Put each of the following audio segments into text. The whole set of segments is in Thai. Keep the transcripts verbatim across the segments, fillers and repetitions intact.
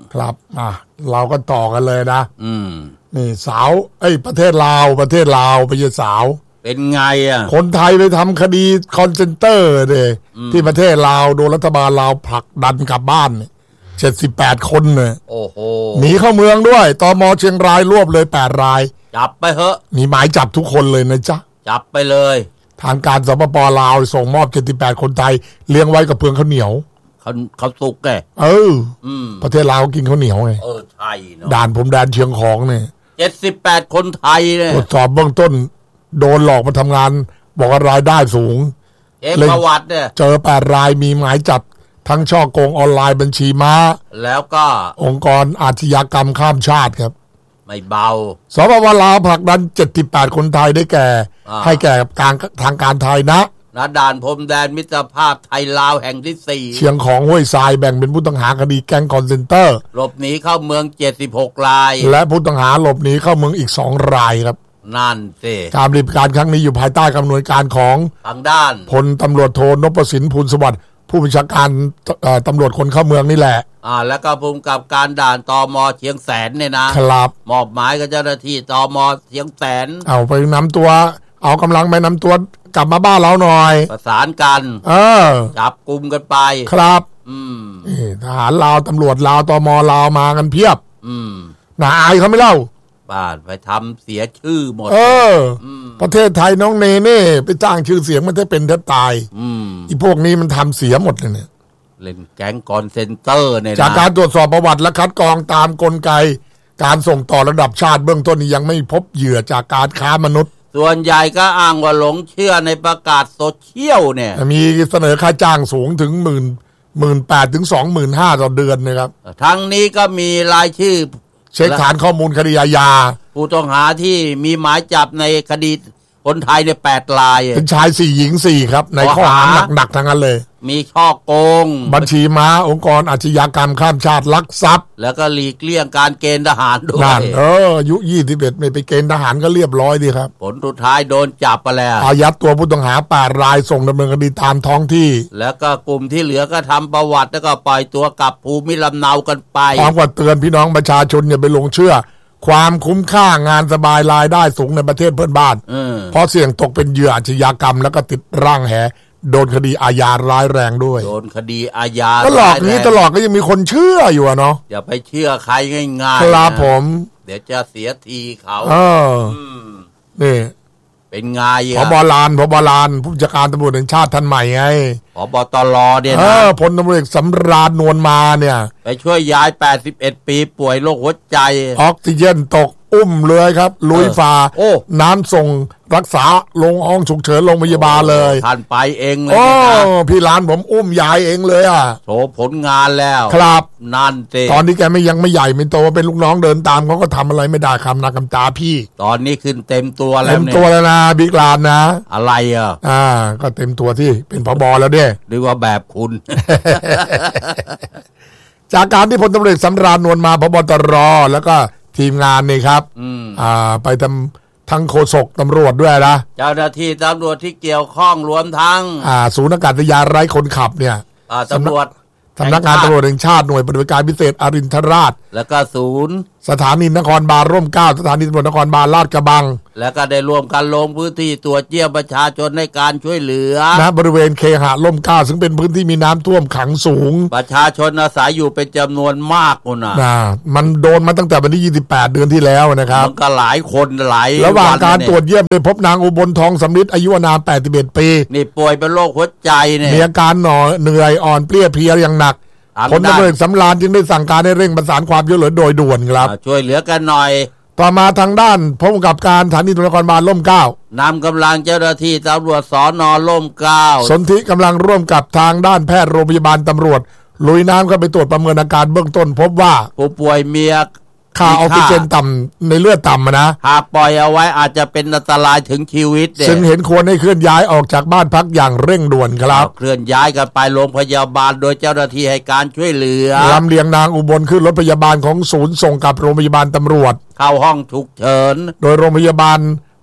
ครับอ่ะเราก็ต่อกันเลยนะอืมนี่สาวเอ้ยประเทศลาวประเทศลาวไปเจอสาวเป็นไงอ่ะคนไทยไปทำคดีคอนเซนเตอร์เลยที่ประเทศลาวโดนรัฐบาลลาวผลักดันกลับบ้านเจ็ดสิบแปดคนเนี่ยโอ้โหหนีเข้าเมืองด้วยตม.เชียงรายรวบเลยแปดรายจับไปเหอะมีหมายจับทุกคนเลยนะจ๊ะจับไปเลยทางการสปป.ลาวส่งมอบเจ็ดสิบแปดคนไทยเลี้ยงไว้กับเพืองข้าวเหนียวเขาเขาสุกไงเออประเทศลาวกินข้าวเหนียวไงเออใช่เนาะด่านผมแดนเชียงของเนี่ยเจ็ดสิบแปดคนไทยเนี่ยตรวจสอบเบื้องต้นโดนหลอกมาทำงานบอกว่ารายได้สูงเอ็มประวัติเนี่ยเจอแปดรายมีหมายจับทั้งช่อโกงออนไลน์บัญชีม้าแล้วก็องค์กรอาชญากรรมข้ามชาติครับไม่เบาสปป.ลาวผลักดันเจ็ดสิบแปดคนไทยได้แก่ให้แก่ทางทางการไทยนะณด่านพรมแดนมิตรภาพไทยลาวแห่งที่สี่เชียงของห้วยทรายแบ่งเป็นผู้ต้องหาคดีแก๊งคอนเซนเตอร์หลบหนีเข้าเมืองเจ็ดสิบหกรายและผู้ต้องหาหลบหนีเข้าเมืองอีกสองรายครับนั่นสิการปฏิบัติการครั้งนี้อยู่ภายใต้การดำเนินการของทางด้านพลตำรวจโทนพสินพูลสวัสดิ์ผู้บัญชาการตำรวจคนเข้าเมืองนี่แหละอ่าแล้วก็ภูมิกับการด่านตม.เชียงแสนเนี่ยนะครับมอบหมายกับเจ้าหน้าที่ตม.เชียงแสนเอาไปนำตัวเอากำลังไปนำตัวกลับมาบ้านเราหน่อยประสานกันเออจับกลุ่มกันไปครับอืมทหารลาวตำรวจลาวตม.ลาวมากันเพียบอืมน่าอายเขาไม่เล่าบ้านไปทำเสียชื่อหมดเออประเทศไทยน้องเนเน่ไปจ้างชื่อเสียงมันแทบเป็นแทบตายอืมอีพวกนี้มันทำเสียหมดเลยเนี่ยเล่นแก๊งคอนเซนเตอร์เนี่ยจากการตรวจสอบประวัติและคัดกรองตามกลไกการส่งต่อระดับชาติเบื้องต้นนี้ยังไม่พบเหยื่อจากการค้ามนุษย์ส่วนใหญ่ก็อ้างว่าหลงเชื่อในประกาศโซเชียลเนี่ยมีเสนอค่าจ้างสูงถึงหมื่นหมื่นแปดถึงสองหมื่นห้าต่อเดือนนะครับทั้งนี้ก็มีรายชื่อเช็คฐานข้อมูลคดีอาญาผู้ต้องหาที่มีหมายจับในคดีคนไทยในแปดรายเป็นชายสี่หญิงสี่ครับในข้อหาหนักๆทั้งนั้นเลยมีช่อโกงบัญชีม้าองค์กรอาชญากรรมข้ามชาติลักทรัพย์แล้วก็หลีกเลี่ยงการเกณฑ์ทหารด้วยนั่นเอออายุยี่สิบเอ็ดไม่ไปเกณฑ์ทหารก็เรียบร้อยดีครับผลสุดท้ายโดนจับไปแล้วอายัดตัวผู้ต้องหาแปดรายส่งดำเนินคดีตามท้องที่แล้วก็กลุ่มที่เหลือก็ทำประวัติแล้วก็ปล่อยตัวกลับภูมิลำเนากันไปพร้อมกับเตือนพี่น้องประชาชนอย่าไปหลงเชื่อความคุ้มค่างานสบายรายได้สูงในประเทศเพื่อนบ้านเพราะเสี่ยงตกเป็นเหยื่ออาชญากรรมแล้วก็ติดร่างแหโดนคดีอาญาร้ายแรงด้วยโดนคดีอาญาก็หลอกนี้ตลอดก็ยังมีคนเชื่ออยู่เนาะอย่าไปเชื่อใครง่ายๆครับผมเดี๋ยวจะเสียทีเขาเออนี่เป็นไงผบ.ลานผบ.ลานผู้จัดการตำรวจแห่งชาติท่านใหม่ไงผบ.ตร.เนี่ยนะเออพลตำรวจเอกสำราญนวลมาเนี่ยไปช่วยย้ายแปดสิบเอ็ดปีป่วยโรคหัวใจออกซิเจนตกอุ้มเลยครับลุยฝ่าน้ำส่งรักษาลงห้องฉุกเฉินโรงพยาบาลเลยท่านไปเองเลยโอ้พี่ร้านผมอุ้มยายเองเลยอ่ะโชว์ผลงานแล้วครับนั่นเองตอนนี้แกไม่ยังไม่ใหญ่ไม่โตเป็นลูกน้องเดินตามเขาก็ทำอะไรไม่ได้คำนักคำตาพี่ตอนนี้ขึ้นเต็มตัวแล้วเต็มตัวแล้วนะบิ๊กลานนะอะไรอ่ะอ่าก็เต็มตัวที่เป็นผบ.แล้วเนี่ยหรือว่าแบบคุณจากการที่พลตำรวจสำราญนวลมาผบ.ตร.แล้วก็ทีมงานนี่ครับอ่าไปทำทั้งโฆษกตำรวจด้วยนะเจ้าหน้าที่ตำรวจที่เกี่ยวข้องรวมทั้งอ่าศูนย์อากาศยานไร้คนขับเนี่ยอ่าตำรวจสำนักงานตำรวจแห่งชาติหน่วยปฏิบัติการพิเศษอรินทราชแล้วก็ศูนย์สถานีนครบาลร่มเกล้าสถานีตำรวจนครบาลลาดกระบังแล้วก็ได้ร่วมกันลงพื้นที่ตรวจเยี่ยมประชาชนในการช่วยเหลือณบริเวณเคหะร่มเกล้าซึ่งเป็นพื้นที่มีน้ำท่วมขังสูงประชาชนอาศัยอยู่เป็นจำนวนมากคนน่ะนะมันโดนมาตั้งแต่วันที่ยี่สิบแปดเดือนที่แล้วนะครับมันก็หลายคนหลายระหว่างการตรวจเยี่ยมได้พบนางอุบลทองสำริดอายุนามแปดสิบเอ็ดปีนี่ป่วยเป็นโรคหัวใจเนี่ยมีอาการหนอเหนื่อยอ่อนเพลียเพลียอย่างหนักผลตำรวจสำราญจึงได้สั่งการให้เร่งประสานความช่วยเหลือโดยด่วนครับช่วยเหลือกันหน่อยต่อมาทางด้านผู้กำกับการสถานีตำรวจนครบาลร่มเกล้านำกำลังเจ้าหน้าที่ตำรวจสน.ร่มเกล้าสนธิกำลังร่วมกับทางด้านแพทย์โรงพยาบาลตำรวจลุยน้ำเข้าไปตรวจประเมินอาการเบื้องต้นพบว่าผู้ป่วยมีค่าออกซิเจนต่ำในเลือดต่ำนะหากปล่อยเอาไว้อาจจะเป็นอันตรายถึงชีวิตซึ่งเห็นควรให้เคลื่อนย้ายออกจากบ้านพักอย่างเร่งด่วนครับเคลื่อนย้ายกันไปโรงพยาบาลโดยเจ้าหน้าที่ให้การช่วยเหลือลำเลียงนางอุบลขึ้นรถพยาบาลของศูนย์ส่งกับโรงพยาบาลตำรวจเข้าห้องฉุกเฉินโดยโรงพยาบาล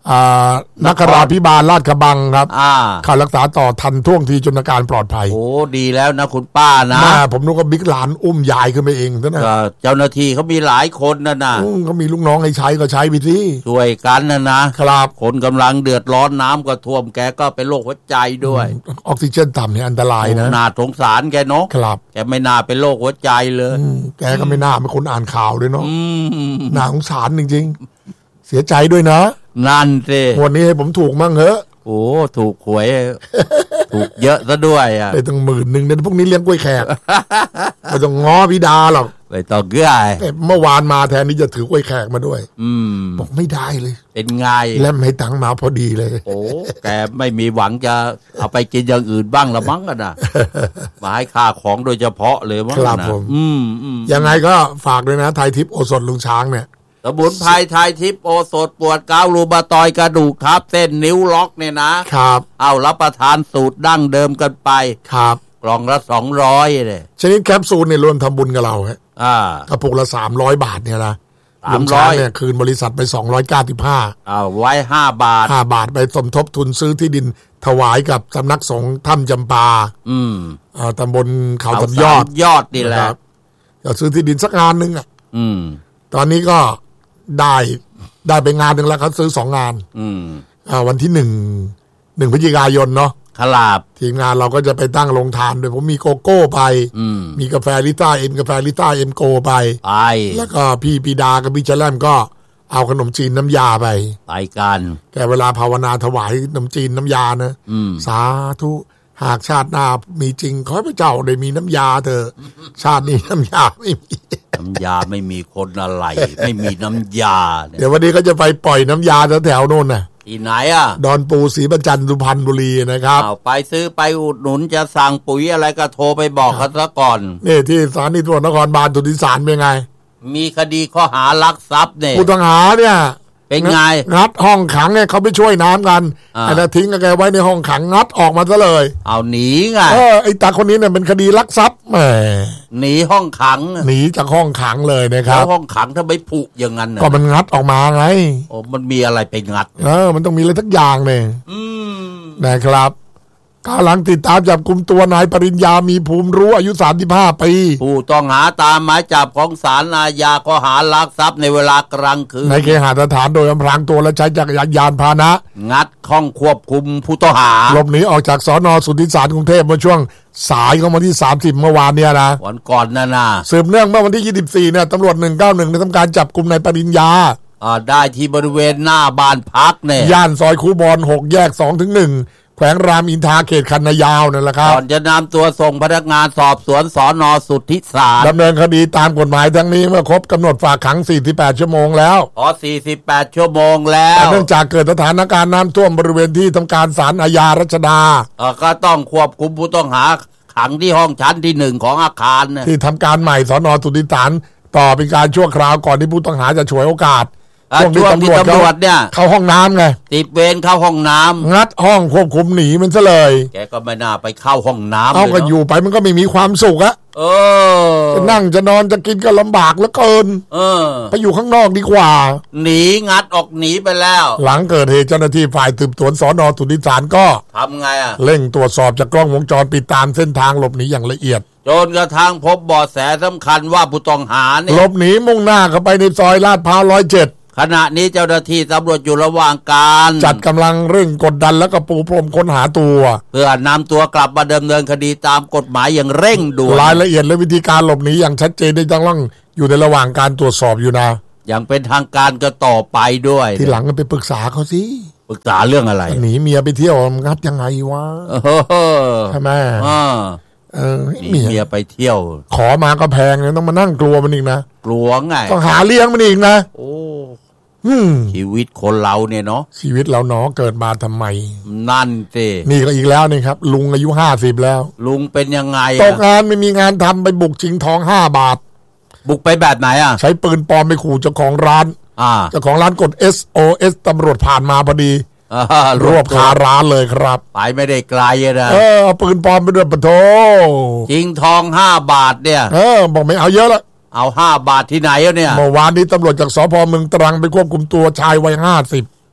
นักราภิบาลลาดกระบังครับเข้ารักษาต่อทันท่วงทีจนอาการปลอดภัยโอ้ดีแล้วนะคุณป้านะผมนึกว่าบิ๊กหลานอุ้มยายขึ้นไปเองซะนะเจ้าหน้าที่เขามีหลายคนนะนะเขามีลูกน้องให้ใช้ก็ใช้ไปสิช่วยกันนะนะครับคนกำลังเดือดร้อนน้ำก็ท่วมแกก็เป็นโรคหัวใจด้วยออกซิเจนต่ำเนี่ยอันตรายนะน่าสงสารแกเนาะครับแกไม่น่าเป็นโรคหัวใจเลยแกก็ไม่น่าเป็นคนอ่านข่าวด้วยเนาะน่าสงสารจริงๆเสียใจด้วยนะนั่นสิวันนี้ให้ผมถูกมั่งเหอะโอ้ถูกหวยถูกเยอะซะด้วยอ่ะได้ตั้งหมื่นหนึ่งเนี่ยพวกนี้เลี้ยงกล้วยแขกไม่ต้องง้อพิดาหรอกไม่ต้องเกื้อเมื่อวานมาแทนนี้จะถือกล้วยแขกมาด้วยอืมบอกไม่ได้เลยเป็นไงแล้วให้ตังค์มาพอดีเลยโอ้แกไม่มีหวังจะเอาไปกินอย่างอื่นบ้างละมั้งกันนะมาให้ค่าของโดยเฉพาะเลยมั้งนะอืมยังไงก็ฝากด้วยนะไทยทิพย์โอสถลุงช้างเนี่ยสมุนไพรไทยทิพย์โอสถปวดเกาต์รูมาตอยกระดูกทับเส้นนิ้วล็อกเนี่ยนะครับเอารับประทานสูตรดั้งเดิมกันไปครับกล่องละสองร้อยเลยชนิดแคปซูลเนี่ยรวมทำบุญกับเราฮะอ่ากระปุกละสามร้อยบาทเนี่ยนะลุงช้างเนี่ยคืนบริษัทไปสองร้อยเก้าสิบห้าอ้าวไว้ห้าบาทห้าบาทไปสมทบทุนซื้อที่ดินถวายกับสำนักสงฆ์ถ้ำจำปาอืมอ่าตำบลเขาสามยอดยอดนี่แหละจะซื้อที่ดินสักงานนึงอ่ะอืมตอนนี้ก็ได้ได้ไปงานหนึ่งแล้วเขาซื้อสองงานอืมอ่าวันที่หนึ่งหนึ่งพฤศจิกายนเนาะครับทีมงานเราก็จะไปตั้งโรงทานโดยผมมีโกโก้ไปมีกาแฟลิต้าเอ็มกาแฟลิต้าเอ็มโกไปไปแล้วก็พี่ปีดากับพี่เชลมก็เอาขนมจีนน้ำยาไปไปกันแต่เวลาภาวนาถวายขนมจีนน้ำยานะสาธุหากชาติหน้ามีจริงขอให้พระเจ้าได้มีน้ำยาเถอะชาตินี้น้ำยาไม่มีน้ำยาไม่มีคนอะไรไม่มีน้ำยาเดี๋ยววันนี้ก็จะไปปล่อยน้ำยาแถวๆโน่นน่ะที่ไหนอ่ะดอนปูศรีประจันสุพรรณบุรีนะครับไปซื้อไปอุดหนุนจะสั่งปุ๋ยอะไรก็โทรไปบอกเขาซะก่อนนี่ที่สถานีตำรวจนครบาลสุทธิสารเป็นไงมีคดีข้อหาลักทรัพย์เนี่ยผู้ต้องหาเนี่ยเป็นไงงัดห้องขังเนี่ยเขาไปช่วยน้ำกันไอ้น่ะทิ้งแกไว้ในห้องขังงัดออกมาซะเลยเอาหนีไงเออไอ้ตาคนนี้เนี่ยเป็นคดีลักทรัพย์แหมหนีห้องขังหนีจากห้องขังเลยนะครับแล้วห้องขังถ้าไม่ผุอย่างนั้นก็มันงัดออกมาไงโอ้มันมีอะไรไปงัดเออมันต้องมีอะไรทักอย่างเนี่ยนะครับกำลังติดตามจับกุมตัวนายปริญญามีภูมิรู้อายุสามสิบห้าปีผู้ต้องหาตามหมายจับของศาลอาญาข้อหาลักทรัพย์ในเวลากลางคืนในเคหสถานโดยอำพรางตัวและใช้จักรยานพาหนะงัดห้องควบคุมผู้ต้องหาหลบหนีออกจากสน.สุทธิสารกรุงเทพเมื่อช่วงสายของวันที่สามสิบเมื่อวานเนี่ยนะวันก่อนนั่นน่ะสืบเนื่องเมื่อวันที่ยี่สิบสี่เนี่ยตำรวจหนึ่งเก้าหนึ่งได้ทำการจับกุมนายปริญญาอ่าได้ที่บริเวณหน้าบ้านพักเนี่ยย่านซอยคูบอนหกแยกสองถึงหนึ่งแขวงรามอินทราเขตคันนายาวนั่นแหละครับก่อนจะนำตัวส่งพนักงานสอบสวนสน.สุทธิสารดำเนินคดีตามกฎหมายทั้งนี้เมื่อครบกำหนดฝากขังสี่สิบแปดชั่วโมงแล้วอ๋อสี่สิบแปดชั่วโมงแล้วเนื่องจากเกิดสถานการณ์น้ำท่วมบริเวณที่ทำการศาลอาญารัชดาเออก็ต้องควบคุมผู้ต้องหาขังที่ห้องชั้นที่หนึ่งของอาคารที่ทำการใหม่สน.สุทธิสารต่อเป็นการชั่วคราวก่อนที่ผู้ต้องหาจะฉวยโอกาสช่วงที่ตำรวจตำรวจเนี่ยเข้าห้องน้ำไงติดเวรเข้าห้องน้ำงัดห้องควบคุมหนีมันซะเลยแกก็ไม่น่าไปเข้าห้องน้ำเอาก็อยู่ไปมันก็ไม่มีความสุขอะเออจะนั่งจะนอนจะกินก็ลำบากเหลือเกินเออไปอยู่ข้างนอกดีกว่าหนีงัดออกหนีไปแล้วหลังเกิดเหตุเจ้าหน้าที่ฝ่ายสืบสวนสน.สุทธิสารก็ทำไงอะเร่งตรวจสอบจากกล้องวงจรปิดตามเส้นทางหลบหนีอย่างละเอียดจนกระทั่งพบเบาะแสสำคัญว่าผู้ต้องหาเนี่ยหลบหนีมุ่งหน้าเข้าไปในซอยลาดพร้าวร้อยเจ็ดขณะนี้เจ้าหน้าที่ตำรวจอยู่ระหว่างการจัดกำลังเร่งกดดันแล้วก็ปูพรมค้นหาตัวเพื่อนำตัวกลับมาดำเนินคดีตามกฎหมายอย่างเร่งด่วนรายละเอียดและวิธีการหลบหนีอย่างชัดเจนได้ต้องอยู่ในระหว่างการตรวจสอบอยู่นะอย่างเป็นทางการก็ต่อไปด้วยทีหลังก็ไปปรึกษาเขาสิปรึกษาเรื่องอะไรหนีเมียไปเที่ยวงัดยังไงวะใช่ไหมเออเมียไปเที่ยวขอมาก็แพงเนี่ยต้องมานั่งกลัวมันอีกนะกลัวไงต้องหาเลี้ยงมันอีกนะโอ้ชีวิตคนเราเนี่ยเนาะชีวิตเราเนาะเกิดมาทำไมนั่นสินี่ก็อีกแล้วนี่ครับลุงอายุห้าสิบแล้วลุงเป็นยังไงตกงานไม่มีงานทำไปบุกชิงทองห้าบาทบุกไปแบบไหนอ่ะใช้ปืนปลอมไปขู่เจ้าของร้านอ่าเจ้าของร้านกด เอส โอ เอส ตำรวจผ่านมาพอดีรวบคาร้านเลยครับไปไม่ได้ไกลนะเออเอาปืนปลอมไปด้วยปะโถชิงทองห้าบาทเนี่ยเออบอกไม่เอาเยอะละเอาห้าบาทที่ไหนเนี่ยเมื่อวานนี้ตำรวจจากสภ.เมืองตรังไปควบคุมตัวชายวัยห้าสิบ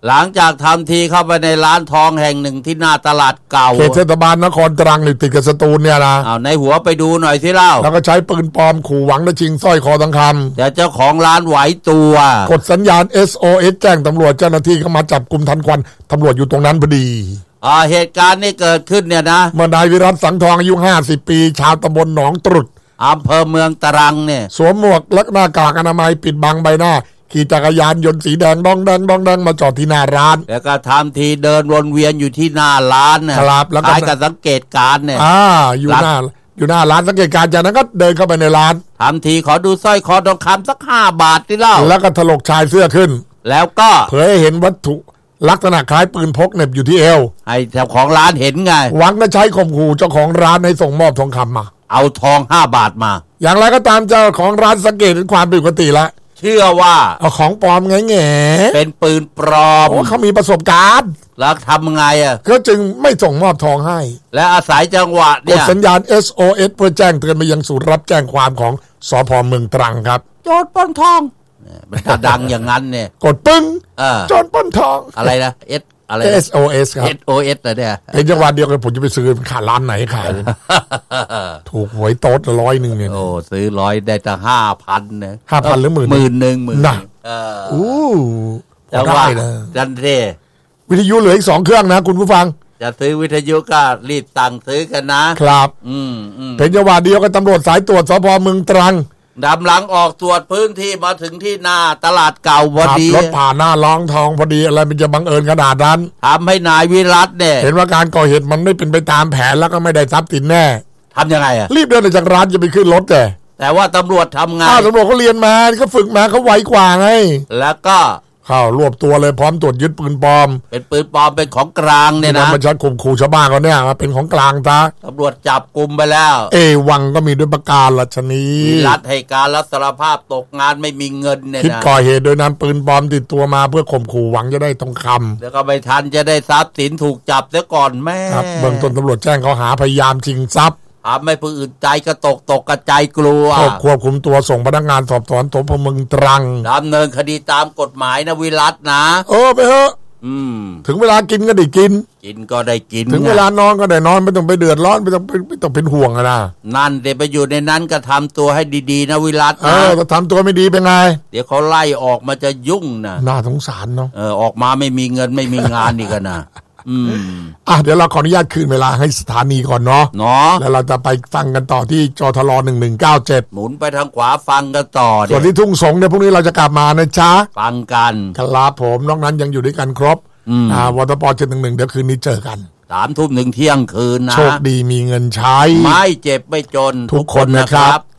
หลังจากทำทีเข้าไปในร้านทองแห่งหนึ่งที่หน้าตลาดเก่าเขตเทศบาลนครตรังนี่ติดกับสตูลเนี่ยนะเอาในหัวไปดูหน่อยสิเล่าแล้วก็ใช้ปืนปลอมขู่หวังจะชิงสร้อยคอทองคำแต่เจ้าของร้านไหวตัวกดสัญญาณ เอส โอ เอส แจ้งตำรวจเจ้าหน้าที่เข้ามาจับกุมทันควันตำรวจอยู่ตรงนั้นพอดีอ่าเหตุการณ์นี้เกิดขึ้นเนี่ยนะเมื่อนายวิรัตสังทองอายุห้าสิบปีชาวตำบลหนองตรุษอำเภอเมืองตรังเนี่ยสวมหมวกและหน้ากากอนามัยปิดบังใบหน้าขี่จักรยานยนต์สีแดงดองแดงดองแดงมาจอดที่หน้าร้านแล้วก็ทำทีเดินวนเวียนอยู่ที่หน้าร้านนะครับแล้วก็กับสังเกตการเนี่ยอ่าอยู่หน้าอยู่หน้าร้านสังเกตการจากนั้นก็เดินเข้าไปในร้านทำทีขอดูสร้อยคอทองคำสักห้าบาทที่เล่าแล้วก็ถลกชายเสื้อขึ้นแล้วก็เผยให้เห็นวัตถุลักษณะคล้ายปืนพกเหน็บอยู่ที่เอวให้เจ้าของร้านเห็นไงหวังจะใช้ข่มขู่เจ้าของร้านให้ส่งมอบทองคำมาเอาทองห้าบาทมาอย่างไรก็ตามเจ้าของร้านสังเกตเห็นความผิดปกติแล้วเชื่อว่าเอาของปลอมไงแง่เป็นปืนปลอมโอ้เขามีประสบการณ์แล้วทำไงอ่ะก็จึงไม่ส่งมอบทองให้และอาศัยจังหวะเนี่ยกดสัญญาณ เอส โอ เอส เพื่อแจ้งเตือนไปยังศูนย์รับแจ้งความของสภ.เมืองตรังครับโจรปล้นทองมันจะดังอย่างนั้นเนี่ยกดปึ้งโจรปล้นทองอะไรนะเอสอะไรเอส โอ เอส ครับเอส โอ เอส นะเนี่ยเป็นจังหวะเดียวกันผมจะไปซื้อขาร้านไหนขายถูกหวยโต๊ดร้อยหนึ่งเนี่ยโอ้ซื้อร้อยได้ตั้งห้าพันนะห้าพันหรือหมื่นหมื่นหนึ่งหมื่นนะโอ้ได้นะจันเทวิทยุเหลืออีกสองเครื่องนะคุณผู้ฟังจะซื้อวิทยุก็รีบสั่งซื้อกันนะครับอืมเป็นจังหวะเดียวกันตำรวจสายตรวจสภ.เมืองตรังดำหลังออกตรวจพื้นที่มาถึงที่หน้าตลาดเก่าพอดีรถผ่านหน้าร้องทองพอดีอะไรมันจะบังเอิญขนาดนั้นทำให้นายวิรัตเนี่ยเห็นว่าการก่อเหตุมันไม่เป็นไปตามแผนแล้วก็ไม่ได้ทรัพย์สินแน่ทำยังไงอ่ะรีบเดินออกจากร้านจะไปขึ้นรถแต่แต่ว่าตำรวจทำไงอ้าวตำรวจเขาเรียนมาเขาฝึกมาเขาไวกว่าไงแล้วก็เข้ารวบตัวเลยพร้อมตรวจยึดปืนปลอมเป็นปืนปลอมเป็นของกลางเนี่ยนะมันใช้ข่มขู่ชาวบ้านเขาเนี่ยเป็นของกลางซะตำรวจจับกุมไปแล้วเอวังก็มีด้วยประการราชนีรัฐให้การรับสารภาพตกงานไม่มีเงินเนี่ยนะคิดก่อเหตุโดยนำปืนปลอมติดตัวมาเพื่อข่มขู่หวังจะได้ทองคำแล้วก็ไม่ทันจะได้ทรัพย์สินถูกจับซะก่อนแม่ครับเบื้องต้นตำรวจแจ้งข้อหาพยายามชิงทรัพย์ทำให้ผู้อื่นใจกระตกตกกระจายกลัวควบคุมตัวส่งพนักงานสอบสวนสพ.เมืองตรังดำเนินคดีตามกฎหมายนะวิรัตนะเออไปเถอะอืมถึงเวลากินก็ได้กินกินก็ได้กินถึงเวลานอนก็ได้นอนไม่ต้องไปเดือดร้อนไม่ต้องไม่ต้องเป็นห่วงนะนั่นเดี๋ยวไปอยู่ในนั้นก็ทำตัวให้ดีๆนะวิรัตนะเออถ้าทำตัวไม่ดีเป็นไงเดี๋ยวเขาไล่ออกมาจะยุ่งนะน่าสงสารเนาะเออออกมาไม่มีเงินไม่มีงานอีกนะอืมอ่ะเดี๋ยวเราขออนุญาตคืนเวลาให้สถานีก่อนเนาะเนาะแล้วเราจะไปฟังกันต่อที่จทลหนึ่งหนึ่งเก้าเจ็ดหมุนไปทางขวาฟังกันต่อส่วนที่ทุ่งสงเนี่ยพรุ่งนี้เราจะกลับมานะจ๊ะฟังกันครับผมนอกนั้นยังอยู่ด้วยกันครบอ่าวทปเจ็ดหนึ่งหนึ่งเดี๋ยวคืนนี้เจอกันสามทุ่มหนึ่งเที่ยงคืนนะโชคดีมีเงินใช้ไม่เจ็บไม่จนทุกคนนะครับ